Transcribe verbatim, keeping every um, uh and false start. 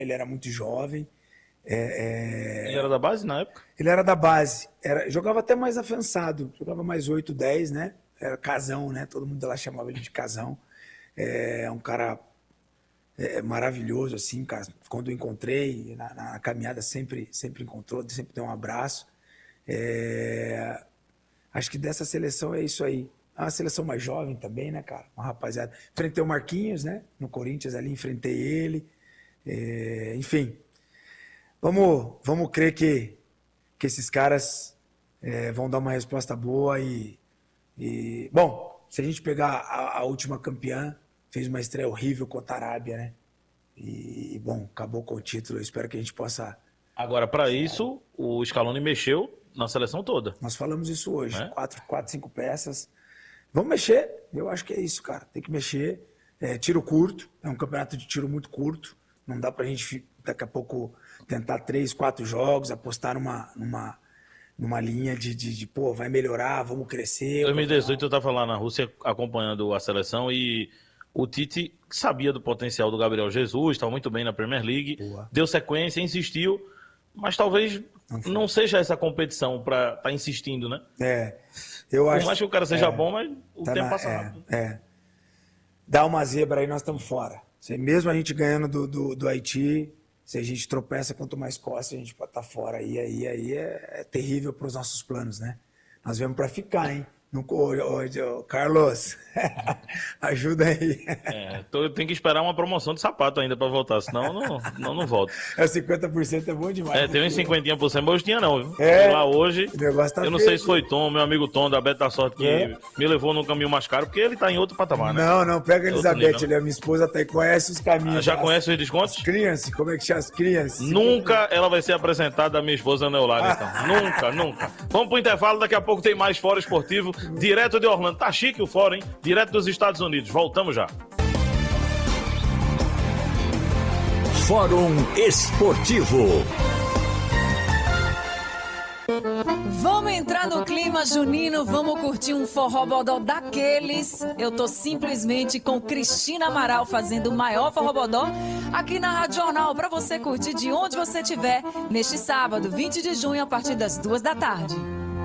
ele era muito jovem. É, é... Ele era da base na época? Ele era da base. Era... Jogava até mais avançado. Jogava mais oito, dez, né? Era casão, né? Todo mundo lá chamava ele de casão. É um cara é, maravilhoso, assim, cara. Quando eu encontrei, na, na caminhada sempre, sempre encontrou, sempre deu um abraço. É... Acho que dessa seleção é isso aí. É uma seleção mais jovem também, né, cara? Uma rapaziada. Enfrentei o Marquinhos, né? No Corinthians ali, enfrentei ele. É... Enfim, vamos, vamos crer que, que esses caras é, vão dar uma resposta boa e, e... Bom, se a gente pegar a, a última campeã, fez uma estreia horrível contra a Arábia, né? E, bom, acabou com o título. Eu espero que a gente possa... Agora, para isso, o Scaloni mexeu na seleção toda. Nós falamos isso hoje. Né? Quatro, quatro, cinco peças. Vamos mexer. Eu acho que é isso, cara. Tem que mexer. É, tiro curto. É um campeonato de tiro muito curto. Não dá pra gente, daqui a pouco, tentar três, quatro jogos, apostar numa, numa, numa linha de, de, de, pô, vai melhorar, vamos crescer. Em dois mil e dezoito eu estava lá na Rússia acompanhando a seleção e o Tite sabia do potencial do Gabriel Jesus, estava muito bem na Premier League, Boa. Deu sequência, insistiu, mas talvez não, não seja essa competição para estar tá insistindo, né? É, eu Por acho... mais que o cara seja é, bom, mas o tá tempo na, passa é, rápido. É. Dá uma zebra aí, nós estamos fora. Se mesmo a gente ganhando do, do, do Haiti, se a gente tropeça, quanto mais costa, a gente pode estar tá fora. Aí, aí, aí é, é terrível para os nossos planos, né? Nós viemos para ficar, hein? Não, ô, ô, ô, Carlos, ajuda aí. É, tô, eu tenho que esperar uma promoção de sapato ainda para voltar, senão não, não, não volto. É, cinquenta por cento é bom demais. É, tem uns cinquenta por cento, mas hoje tinha não. Viu? É, lá hoje, o negócio tá eu não feio, sei se foi Tom, meu amigo Tom, da Beto da Sorte, que é. me levou num caminho mais caro, porque ele tá em outro patamar, né? Não, não, pega a Elizabeth, nível, ele é minha esposa, até conhece os caminhos. Ah, já as, conhece os descontos? As crianças, como é que chama as crianças? Nunca ela vai ser apresentada à minha esposa Neolália, então. Nunca, nunca. Vamos pro intervalo, daqui a pouco tem mais Fórum Esportivo, direto de Orlando. Tá chique o Fórum, hein? Direto dos Estados Unidos. Voltamos já. Fórum Esportivo. Vamos entrar no clima junino, vamos curtir um forrobodó daqueles. Eu tô simplesmente com Cristina Amaral fazendo o maior forrobodó aqui na Rádio Jornal para você curtir de onde você estiver neste sábado, vinte de junho, a partir das duas da tarde.